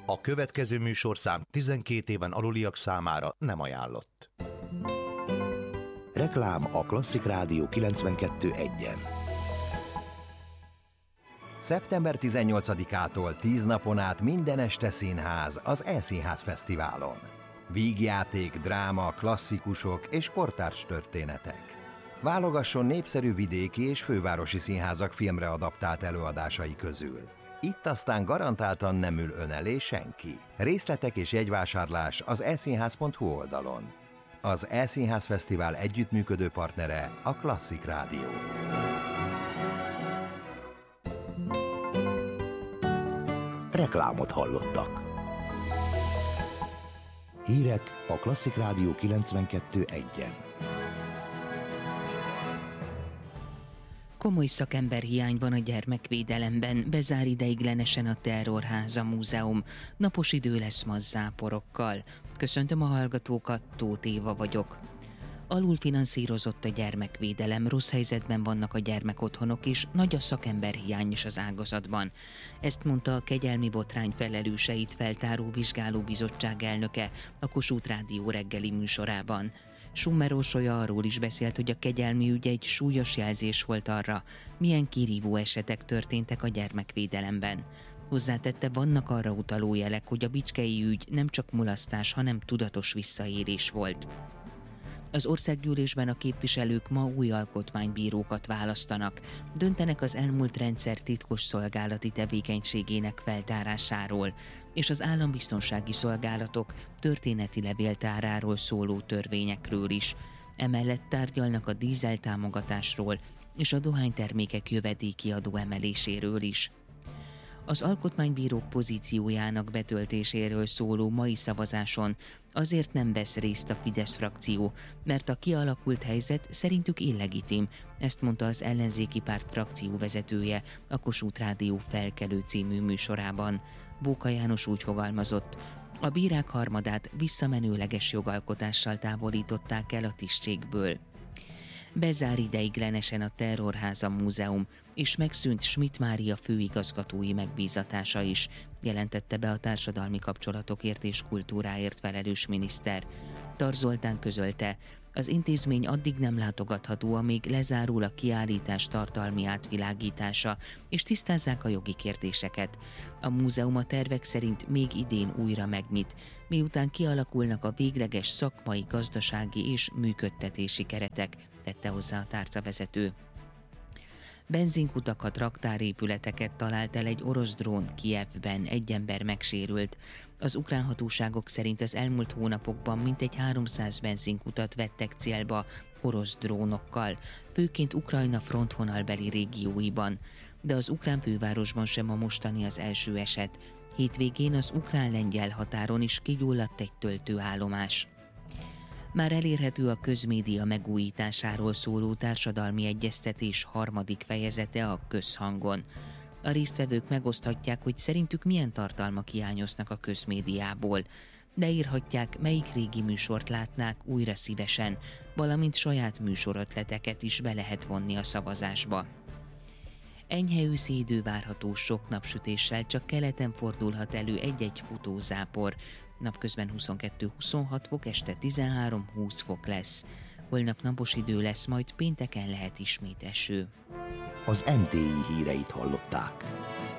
A következő műsorszám 12 éven aluliak számára nem ajánlott. Reklám a Klasszik Rádió 92.1-en. Szeptember 18-ától 10 napon át minden este színház az E-Színház Fesztiválon. Vígjáték, dráma, klasszikusok és kortárs történetek. Válogasson népszerű vidéki és fővárosi színházak filmre adaptált előadásai közül. Itt aztán garantáltan nem ül ön elé senki. Részletek és jegyvásárlás az eszínház.hu oldalon. Az E-Színház Fesztivál együttműködő partnere a Klasszik Rádió. Reklámot hallottak. Hírek a Klasszik Rádió 92.1-en. Komoly szakemberhiány van a gyermekvédelemben, bezár ideiglenesen a Terrorháza Múzeum. Napos idő lesz ma záporokkal. Köszöntöm a hallgatókat, Tóth Éva vagyok. Alulfinanszírozott a gyermekvédelem, rossz helyzetben vannak a gyermekotthonok is, nagy a szakemberhiány is az ágazatban. Ezt mondta a kegyelmi botrány felelőseit feltáró vizsgálóbizottság elnöke a Kossuth Rádió reggeli műsorában. Summer Orsolya arról is beszélt, hogy a kegyelmi ügy egy súlyos jelzés volt arra, milyen kirívó esetek történtek a gyermekvédelemben. Hozzátette, vannak arra utaló jelek, hogy a bicskei ügy nem csak mulasztás, hanem tudatos visszaérés volt. Az országgyűlésben a képviselők ma új alkotmánybírókat választanak. Döntenek az elmúlt rendszer titkos szolgálati tevékenységének feltárásáról és az állambiztonsági szolgálatok történeti levéltáráról szóló törvényekről is. Emellett tárgyalnak a dízel támogatásról és a dohánytermékek jövedéki adó emeléséről is. Az alkotmánybírók pozíciójának betöltéséről szóló mai szavazáson azért nem vesz részt a Fidesz frakció, mert a kialakult helyzet szerintük illegitim, ezt mondta az ellenzéki párt frakcióvezetője a Kossuth Rádió Felkelő című műsorában. Bóka János úgy fogalmazott, a bírák harmadát visszamenőleges jogalkotással távolították el a tisztségből. Bezár ideiglenesen a Terrorháza Múzeum, és megszűnt Schmidt Mária főigazgatói megbízatása is, jelentette be a társadalmi kapcsolatokért és kultúráért felelős miniszter. Tar Zoltán közölte, az intézmény addig nem látogatható, amíg lezárul a kiállítás tartalmi átvilágítása, és tisztázzák a jogi kérdéseket. A múzeum a tervek szerint még idén újra megnyit, miután kialakulnak a végleges szakmai, gazdasági és működtetési keretek, tette hozzá a tárcavezető. Benzinkutakat, raktárépületeket talált el egy orosz drón Kijevben, egy ember megsérült. Az ukrán hatóságok szerint az elmúlt hónapokban mintegy 300 benzinkutat vettek célba orosz drónokkal, főként Ukrajna frontvonalbeli régióiban. De az ukrán fővárosban sem a mostani az első eset. Hétvégén az ukrán-lengyel határon is kigyulladt egy töltőállomás. Már elérhető a közmédia megújításáról szóló társadalmi egyeztetés harmadik fejezete a Közhangon. A résztvevők megoszthatják, hogy szerintük milyen tartalmak hiányoznak a közmédiából, de írhatják, melyik régi műsort látnák újra szívesen, valamint saját műsorötleteket is be lehet vonni a szavazásba. Enyhe őszi idő várható, sok napsütéssel, csak keleten fordulhat elő egy-egy futózápor. Napközben 22-26 fok, este 13-20 fok lesz. Holnap napos idő lesz, majd pénteken lehet ismét eső. Az MTI híreit hallották.